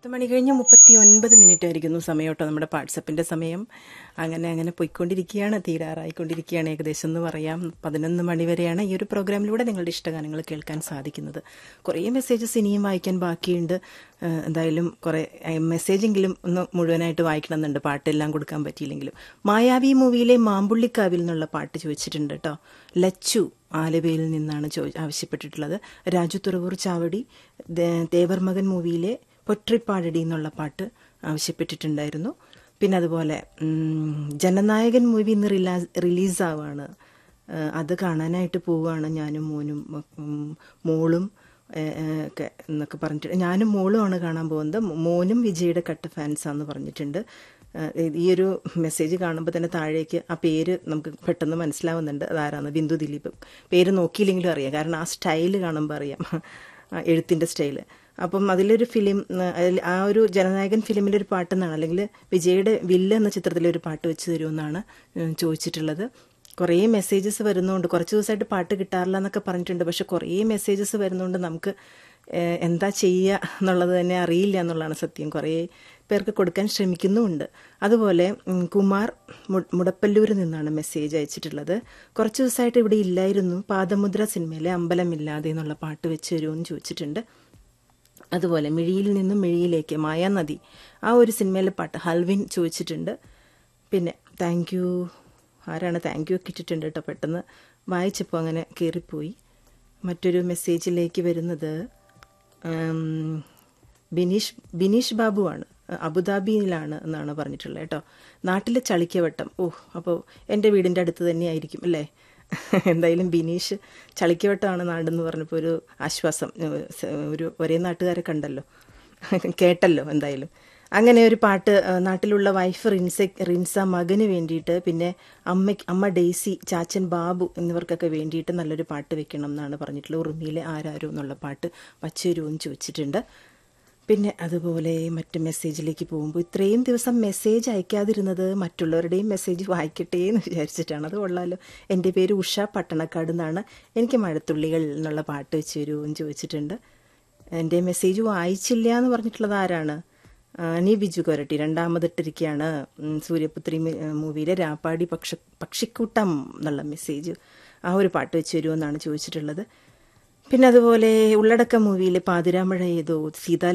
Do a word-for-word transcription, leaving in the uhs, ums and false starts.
പത്ത് മണി കഴിഞ്ഞ് മുപ്പത്തി ഒൻപത് മിനിറ്റ് ആയിരിക്കുന്നു സമയം കേട്ടോ. നമ്മുടെ വാട്സപ്പിൻ്റെ സമയം അങ്ങനെ അങ്ങനെ പോയിക്കൊണ്ടിരിക്കുകയാണ്, തീരാറായിക്കൊണ്ടിരിക്കുകയാണ് ഏകദേശം എന്ന് പറയാം. പതിനൊന്ന് മണി വരെയാണ് ഈ ഒരു പ്രോഗ്രാമിലൂടെ നിങ്ങളുടെ ഇഷ്ടഗാനങ്ങൾ കേൾക്കാൻ സാധിക്കുന്നത്. കുറേ മെസ്സേജസ് ഇനിയും വായിക്കാൻ ബാക്കിയുണ്ട്. എന്തായാലും കുറേ മെസ്സേജെങ്കിലും ഒന്ന് മുഴുവനായിട്ട് വായിക്കണമെന്നുണ്ട്, പാട്ടെല്ലാം കൊടുക്കാൻ പറ്റിയില്ലെങ്കിലും. മായാവി മൂവിയിലെ മാമ്പുള്ളിക്കാവിൽ നിന്നുള്ള പാട്ട് ചോദിച്ചിട്ടുണ്ട് കേട്ടോ. ലച്ചു ആലുവയിൽ നിന്നാണ് ചോ ആവശ്യപ്പെട്ടിട്ടുള്ളത്. രാജു തുറവൂർ ചാവടി തേവർമകൻ മൂവിയിലെ പൊട്രിപ്പാടടി എന്നുള്ള പാട്ട് ആവശ്യപ്പെട്ടിട്ടുണ്ടായിരുന്നു. പിന്നെ അതുപോലെ ജനനായകൻ മൂവി ഇന്ന് റിലാ റിലീസാവാണ്, അത് കാണാനായിട്ട് പോവുകയാണ് ഞാനും മോനും മോളും ഒക്കെ എന്നൊക്കെ പറഞ്ഞിട്ട്. ഞാനും മോളുമാണ് കാണാൻ പോകുന്നത്. മോനും വിജയുടെ കട്ട ഫാൻസാന്ന് പറഞ്ഞിട്ടുണ്ട്. ഈ ഒരു മെസ്സേജ് കാണുമ്പോൾ തന്നെ താഴേക്ക് ആ പേര് നമുക്ക് പെട്ടെന്ന് മനസ്സിലാവുന്നുണ്ട്, അതാരാണ്. ബിന്ദു ദിലീപ്. പേര് നോക്കിയില്ലെങ്കിലും അറിയാം, കാരണം ആ സ്റ്റൈല് കാണുമ്പോൾ അറിയാം, എഴുത്തിൻ്റെ സ്റ്റൈല്. അപ്പം അതിലൊരു ഫിലിം, ആ ഒരു ജനനായകൻ ഫിലിമിൻ്റെ ഒരു പാട്ടെന്നാണ്, അല്ലെങ്കിൽ വിജയുടെ വില്ല് എന്ന ചിത്രത്തിലൊരു പാട്ട് വെച്ച് തരുമെന്നാണ് ചോദിച്ചിട്ടുള്ളത്. കുറേ മെസ്സേജസ് വരുന്നതുകൊണ്ട് കുറച്ച് ദിവസമായിട്ട് പാട്ട് കിട്ടാറില്ല എന്നൊക്കെ പറഞ്ഞിട്ടുണ്ട്. പക്ഷെ കുറേ മെസ്സേജസ് വരുന്നതുകൊണ്ട് നമുക്ക് എന്താ ചെയ്യുക എന്നുള്ളത് തന്നെ അറിയില്ല എന്നുള്ളതാണ് സത്യം. കുറേ പേർക്ക് കൊടുക്കാൻ ശ്രമിക്കുന്നുമുണ്ട്. അതുപോലെ കുമാർ മുടപ്പല്ലൂരിൽ നിന്നാണ് മെസ്സേജ് അയച്ചിട്ടുള്ളത്. കുറച്ച് ദിവസമായിട്ട് ഇവിടെ ഇല്ലായിരുന്നു, പാദമുദ്ര സിനിമയിലെ അമ്പലമില്ലാതെ എന്നുള്ള പാട്ട് വെച്ച് തരുമെന്ന് ചോദിച്ചിട്ടുണ്ട്. അതുപോലെ മിഴിയിൽ നിന്നും മിഴിയിലേക്ക് മായാനദി ആ ഒരു സിനിമയിലെ പാട്ട് ഹൽവിൻ ചോദിച്ചിട്ടുണ്ട്. പിന്നെ താങ്ക് യു, ആരാണ് താങ്ക് യു ഒക്കെ ഇട്ടിട്ടുണ്ട് കേട്ടോ, പെട്ടെന്ന് വായിച്ചപ്പോൾ അങ്ങനെ കയറിപ്പോയി. മറ്റൊരു മെസ്സേജിലേക്ക് വരുന്നത് ബിനീഷ് ബിനീഷ് ബാബുവാണ്, അബുദാബിയിലാണ് എന്നാണ് പറഞ്ഞിട്ടുള്ളത് കേട്ടോ. നാട്ടിലെ ചളിക്കവട്ടം. ഓ, അപ്പോൾ എൻ്റെ വീടിൻ്റെ അടുത്ത് തന്നെയായിരിക്കും അല്ലേ. എന്തായാലും ബിനീഷ് ചളിക്കവട്ടമാണ് നാടെന്ന് പറഞ്ഞപ്പോൾ ഒരു ആശ്വാസം. ഒരു ഒരേ നാട്ടുകാരെ കണ്ടല്ലോ, കേട്ടല്ലോ. എന്തായാലും അങ്ങനെ ഒരു പാട്ട് നാട്ടിലുള്ള വൈഫ് റിൻസ റിൻസ മകന് വേണ്ടിയിട്ട്, പിന്നെ അമ്മയ്ക്ക് അമ്മ ഡെയ്സി, ചാച്ചൻ ബാബു എന്നിവർക്കൊക്കെ വേണ്ടിയിട്ട് നല്ലൊരു പാട്ട് വെക്കണം എന്നാണ് പറഞ്ഞിട്ടുള്ളത്. ഉറുമിയിലെ ആരാരോ എന്നുള്ള പാട്ട് വച്ചുതരുമെന്ന് ചോദിച്ചിട്ടുണ്ട്. പിന്നെ അതുപോലെ മറ്റ് മെസ്സേജിലേക്ക് പോകുമ്പോൾ ഇത്രയും ദിവസം മെസ്സേജ് അയക്കാതിരുന്നത് മറ്റുള്ളവരുടെയും മെസ്സേജ് വായിക്കട്ടെ എന്ന് വിചാരിച്ചിട്ടാണ്. അത് കൊള്ളാലോ. എൻ്റെ പേര് ഉഷ പട്ടണക്കാട് എന്നാണ്, എനിക്ക് മഴത്തുള്ളികൾ എന്നുള്ള പാട്ട് വെച്ച് തരുമെന്ന് ചോദിച്ചിട്ടുണ്ട്. എൻ്റെ മെസ്സേജ് വായിച്ചില്ല എന്ന് പറഞ്ഞിട്ടുള്ളത് ആരാണ്? നീ ബിജു കൊരട്ടി രണ്ടാമതിട്ടിരിക്കുകയാണ്. സൂര്യപുത്രി മൂവിയിലെ രാപ്പാടി പക്ഷ പക്ഷിക്കൂട്ടം എന്നുള്ള മെസ്സേജ്, ആ ഒരു പാട്ട് വെച്ച് തരുമെന്നാണ് ചോദിച്ചിട്ടുള്ളത്. പിന്നെ അതുപോലെ ഉള്ളടക്ക മൂവിയിലെ പാതിരാമഴ ഏതോ സീതാ